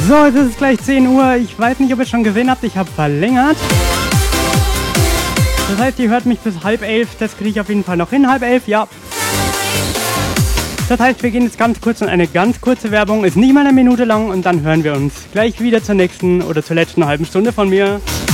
So, jetzt ist es gleich 10 Uhr. Ich weiß nicht, ob ihr es schon gesehen habt. Ich habe verlängert. Das heißt, ihr hört mich bis 10:30. Das kriege ich auf jeden Fall noch hin. 10:30, ja. Das heißt, wir gehen jetzt ganz kurz in eine ganz kurze Werbung. Ist nicht mal eine Minute lang. Und dann hören wir uns gleich wieder zur nächsten oder zur letzten halben Stunde von mir.